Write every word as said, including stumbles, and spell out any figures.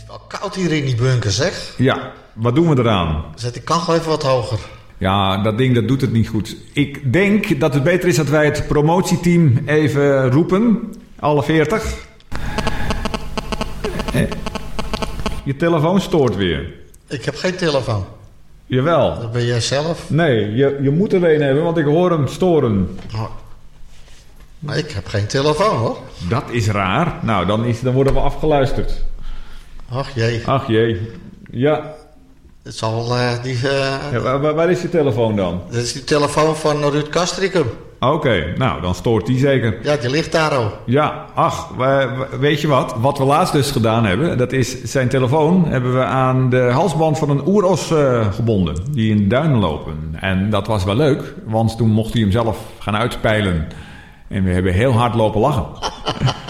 Wel koud hier in die bunker, zeg. Ja, wat doen we eraan? Zet die kachel even wat hoger. Ja, dat ding dat doet het niet goed. Ik denk dat het beter is dat wij het promotieteam even roepen. Alle veertig. Je telefoon stoort weer. Ik heb geen telefoon. Jawel. Dat ben jij zelf. Nee, je, je moet er een hebben, want ik hoor hem storen. Oh. Maar ik heb geen telefoon, hoor. Dat is raar. Nou, dan, is, dan worden we afgeluisterd. Ach jee. Ach jee. Ja. Het zal uh, die... Uh, ja waar, waar is je telefoon dan? Dat is die telefoon van Ruud Castricum. Oké, okay, nou, dan stoort die zeker. Ja, die ligt daar al. Ja, ach, we, weet je wat? Wat we laatst dus gedaan hebben, dat is zijn telefoon hebben we aan de halsband van een oeros uh, gebonden. Die in de duinen lopen. En dat was wel leuk, want toen mocht hij hem zelf gaan uitpeilen. En we hebben heel hard lopen lachen.